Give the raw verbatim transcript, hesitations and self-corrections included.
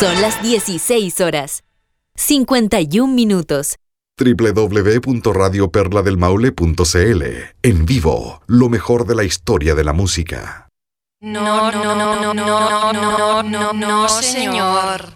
Son las dieciséis horas, cincuenta y un minutos. doble u doble u doble u punto radio perla del maule punto c l. En vivo, lo mejor de la historia de la música. No, no, no, no, no, no, no, no, no, señor.